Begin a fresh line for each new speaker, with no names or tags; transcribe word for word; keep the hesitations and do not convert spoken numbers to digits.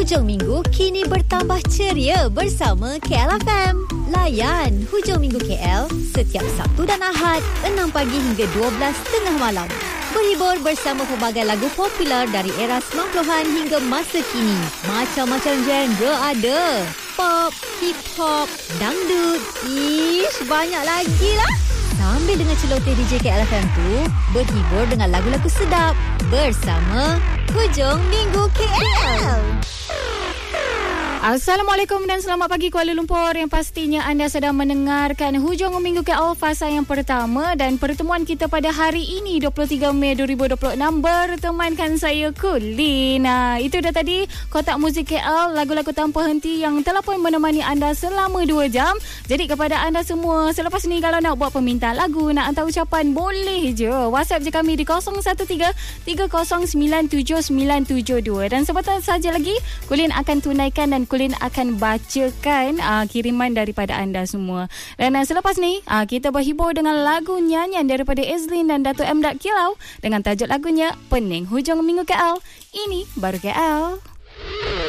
Hujung minggu kini bertambah ceria bersama K L F M. Layan Hujung Minggu K L setiap Sabtu dan Ahad enam pagi hingga dua belas tengah malam. Berhibur bersama pelbagai lagu popular dari era sembilan puluhan hingga masa kini. Macam-macam genre ada. Pop, hip hop, dangdut, ish, banyak lagi lah. Sambil dengan celoteh D J K L F M tu, berhibur dengan lagu-lagu sedap bersama Hujung Minggu K L.
Assalamualaikum dan selamat pagi Kuala Lumpur. Yang pastinya anda sedang mendengarkan Hujung Minggu K L fasa yang pertama, dan pertemuan kita pada hari ini dua puluh tiga Mei dua ribu dua puluh enam bertemankan saya Kulin. Nah, itu dah tadi Kotak Muzik K L, lagu-lagu tanpa henti yang telah pun menemani anda selama dua jam. Jadi kepada anda semua, selepas ni kalau nak buat permintaan lagu, nak hantar ucapan, boleh je WhatsApp je kami di kosong satu tiga tiga kosong sembilan tujuh sembilan tujuh dua. Dan sebentar saja lagi Kulin akan tunaikan dan Kulin akan bacakan uh, kiriman daripada anda semua. Dan uh, selepas ni uh, kita berhibur dengan lagu nyanyian daripada Ezlin dan Dato' M. Kilau dengan tajuk lagunya Pening Hujung Minggu K L. Ini baru K L.